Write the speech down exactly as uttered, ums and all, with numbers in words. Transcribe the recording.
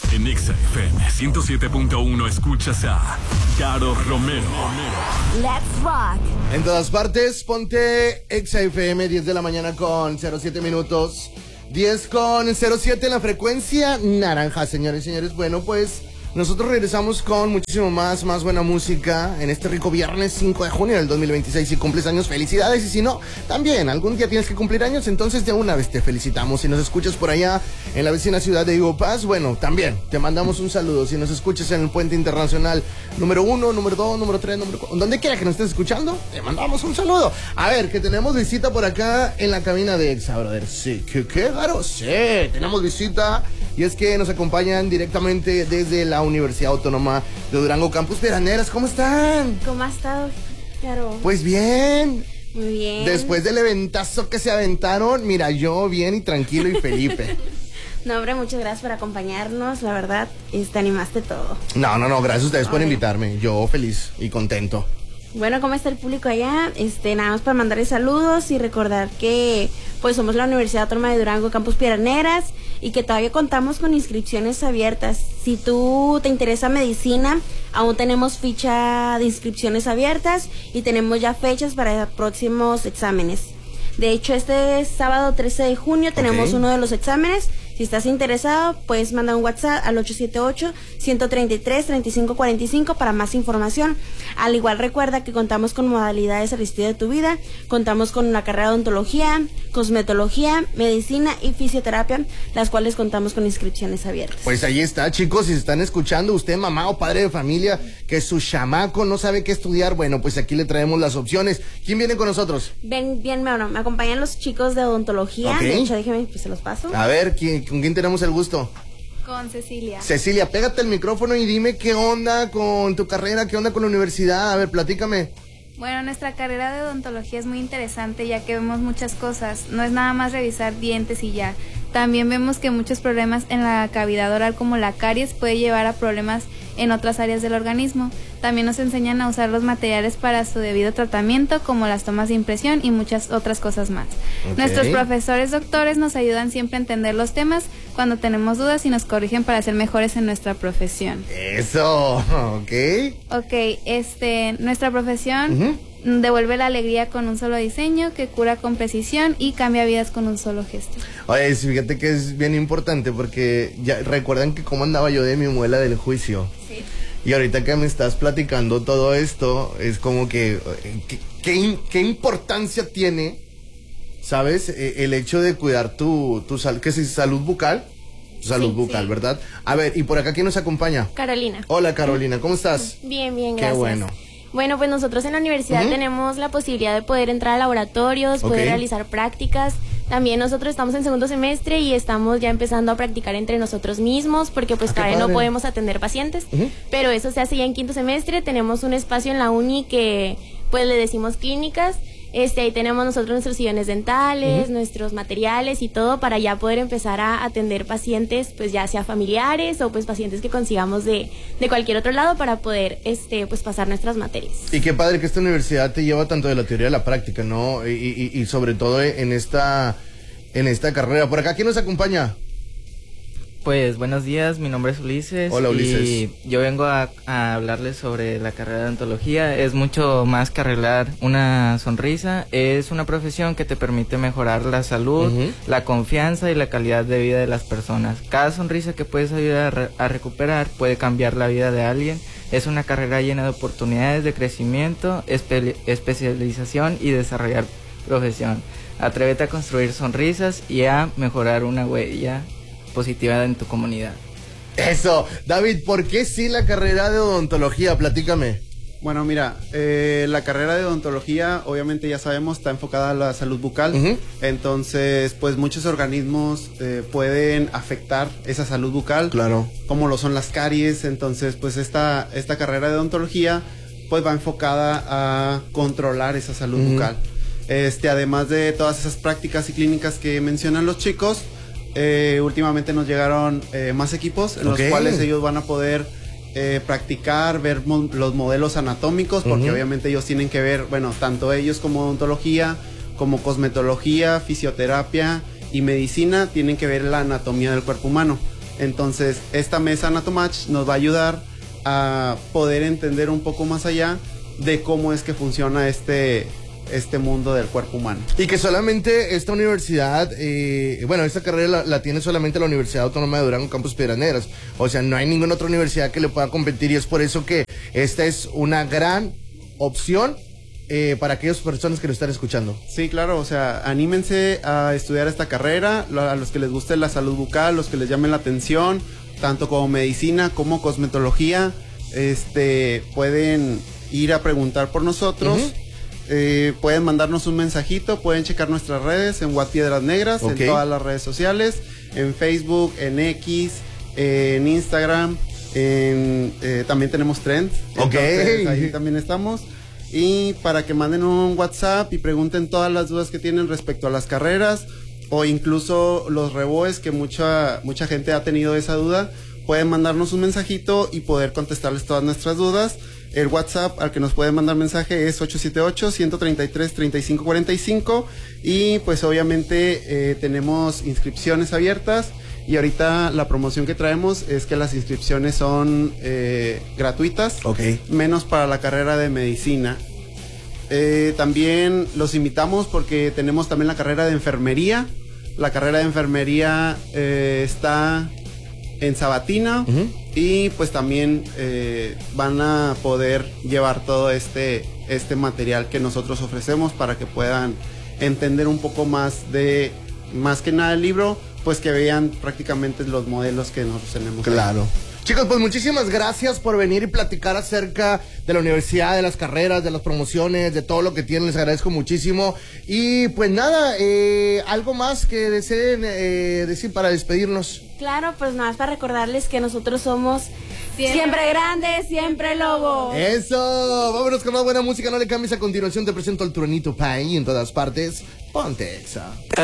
En Exa F M ciento siete punto uno escuchas a Caro Romero. Let's rock. En todas partes, ponte Exa F M, diez de la mañana con cero siete minutos. diez con cero siete en la frecuencia naranja, señores y señores. Bueno, pues nosotros regresamos con muchísimo más, más buena música en este rico viernes cinco de junio del dos mil veintiséis. Si cumples años, felicidades. Y si no, también algún día tienes que cumplir años, entonces de una vez te felicitamos. Si nos escuchas por allá en la vecina ciudad de Igo Paz, bueno, también te mandamos un saludo. Si nos escuchas en el puente internacional número uno, número dos, número tres, número cuatro, donde quiera que nos estés escuchando, te mandamos un saludo. A ver, que tenemos visita por acá en la cabina de Exa, brother. Sí, ¿qué, qué, Garo? Sí, tenemos visita. Y es que nos acompañan directamente desde la Universidad Autónoma de Durango, Campus Peraneras. ¿Cómo están? ¿Cómo has estado, Caro? Pues bien. Muy bien. Después del eventazo que se aventaron, mira, yo bien y tranquilo y Felipe. No, hombre, muchas gracias por acompañarnos. La verdad, te animaste todo. No, no, no, gracias a ustedes Ay. por invitarme. Yo feliz y contento. Bueno, ¿cómo está el público allá? Este, nada más para mandarles saludos y recordar que pues somos la Universidad Autónoma de Durango, Campus Peraneras, y que todavía contamos con inscripciones abiertas. Si tú te interesa medicina, aún tenemos ficha de inscripciones abiertas y tenemos ya fechas para próximos exámenes. De hecho, este sábado trece de junio tenemos Ok. uno de los exámenes. Si estás interesado, puedes mandar un WhatsApp al ocho siete ocho, uno tres tres, tres cinco cuatro cinco para más información. Al igual recuerda que contamos con modalidades al estilo de tu vida. Contamos con la carrera de odontología, cosmetología, medicina y fisioterapia, las cuales contamos con inscripciones abiertas. Pues ahí está, chicos, si se están escuchando, usted, mamá o padre de familia, que su chamaco no sabe qué estudiar, bueno, pues aquí le traemos las opciones. ¿Quién viene con nosotros? Ven, bien, bueno, me acompañan los chicos de odontología. Ok. De hecho, déjeme, pues se los paso. A ver, ¿quién, ¿con quién tenemos el gusto? Con Cecilia. Cecilia, pégate el micrófono y dime qué onda con tu carrera, qué onda con la universidad. A ver, platícame. Bueno, nuestra carrera de odontología es muy interesante ya que vemos muchas cosas. No es nada más revisar dientes y ya. También vemos que muchos problemas en la cavidad oral como la caries puede llevar a problemas en otras áreas del organismo. También nos enseñan a usar los materiales para su debido tratamiento como las tomas de impresión y muchas otras cosas más. Ok. Nuestros profesores doctores nos ayudan siempre a entender los temas cuando tenemos dudas y nos corrigen para ser mejores en nuestra profesión. Eso, ok. Ok, este, nuestra profesión Ujú. devuelve la alegría con un solo diseño que cura con precisión y cambia vidas con un solo gesto. Oye, sí, fíjate que es bien importante porque ya recuerdan que cómo andaba yo de mi muela del juicio. Sí. Y ahorita que me estás platicando todo esto, es como que, eh, ¿qué, qué, in- qué importancia tiene, sabes, eh, el hecho de cuidar tu, tu sal, ¿qué es salud bucal? Tu salud Sí, bucal, sí. ¿verdad? A ver, ¿y por acá quién nos acompaña? Carolina. Hola Carolina, ¿cómo estás? Bien, bien, Qué gracias. bueno. Bueno, pues nosotros en la universidad Ujú. tenemos la posibilidad de poder entrar a laboratorios, poder Ok. realizar prácticas. También nosotros estamos en segundo semestre y estamos ya empezando a practicar entre nosotros mismos porque pues Ah, qué todavía no padre. podemos atender pacientes. Ujú. Pero eso se hace ya en quinto semestre. Tenemos un espacio en la uni que pues le decimos clínicas. Este, ahí tenemos nosotros nuestros sillones dentales, Ujú. nuestros materiales y todo para ya poder empezar a atender pacientes, pues ya sea familiares o pues pacientes que consigamos de, de cualquier otro lado para poder este, pues pasar nuestras materias. Y qué padre que esta universidad te lleva tanto de la teoría a la práctica, ¿no? Y, y, y sobre todo en esta, en esta carrera. Por acá, ¿quién nos acompaña? Pues buenos días, mi nombre es Ulises. Hola, Ulises. Y yo vengo a, a hablarles sobre la carrera de odontología. Es mucho más que arreglar una sonrisa. Es una profesión que te permite mejorar la salud, Ujú. la confianza y la calidad de vida de las personas. Cada sonrisa que puedes ayudar a, re- a recuperar puede cambiar la vida de alguien. Es una carrera llena de oportunidades de crecimiento, espe- especialización y desarrollar profesión. Atrévete a construir sonrisas y a mejorar una huella positiva en tu comunidad. Eso, David, ¿por qué sí la carrera de odontología? Platícame. Bueno, mira, eh, la carrera de odontología, obviamente ya sabemos, está enfocada a la salud bucal. Ujú. Entonces, pues muchos organismos eh, pueden afectar esa salud bucal. Claro. Como lo son las caries. Entonces, pues esta, esta carrera de odontología, pues va enfocada a controlar esa salud Ujú. bucal. Este, además de todas esas prácticas y clínicas que mencionan los chicos, eh, últimamente nos llegaron eh, más equipos en Ok. los cuales ellos van a poder eh, practicar, ver mo- los modelos anatómicos, porque Ujú. obviamente ellos tienen que ver, bueno, tanto ellos como odontología, como cosmetología, fisioterapia y medicina, tienen que ver la anatomía del cuerpo humano. Entonces, esta mesa Anatomach nos va a ayudar a poder entender un poco más allá de cómo es que funciona este, este mundo del cuerpo humano. Y que solamente esta universidad, eh, bueno, esta carrera la, la tiene solamente la Universidad Autónoma de Durango, Campus Piedras Negras. O sea, no hay ninguna otra universidad que le pueda competir y es por eso que esta es una gran opción eh, para aquellas personas que lo están escuchando. Sí, claro, o sea, anímense a estudiar esta carrera, a los que les guste la salud bucal, los que les llamen la atención, tanto como medicina como cosmetología, este, pueden ir a preguntar por nosotros. Uh-huh. Eh, pueden mandarnos un mensajito, pueden checar nuestras redes en Watt Piedras Negras, okay, en todas las redes sociales, en Facebook, en X, eh, en Instagram, en, eh, también tenemos Trends, okay, ahí también estamos. Y para que manden un WhatsApp y pregunten todas las dudas que tienen respecto a las carreras o incluso los reboes, que mucha, mucha gente ha tenido esa duda, pueden mandarnos un mensajito y poder contestarles todas nuestras dudas. El WhatsApp al que nos pueden mandar mensaje es ocho siete ocho, uno tres tres, tres cinco cuatro cinco y pues obviamente eh, tenemos inscripciones abiertas y ahorita la promoción que traemos es que las inscripciones son eh, gratuitas, okay, menos para la carrera de medicina. Eh, también los invitamos porque tenemos también la carrera de enfermería. La carrera de enfermería eh, está en Sabatina, uh-huh, y pues también eh, van a poder llevar todo este, este material que nosotros ofrecemos para que puedan entender un poco más de, más que nada el libro, pues que vean prácticamente los modelos que nosotros tenemos. Claro. Ahí. Chicos, pues muchísimas gracias por venir y platicar acerca de la universidad, de las carreras, de las promociones, de todo lo que tienen. Les agradezco muchísimo. Y pues nada, eh, algo más que deseen eh, decir para despedirnos. Claro, pues nada más para recordarles que nosotros somos siempre, siempre grandes, siempre lobos. Eso, vámonos con una buena música, no le cambies. A continuación te presento al Truenito Pay en todas partes. Ponte Exa.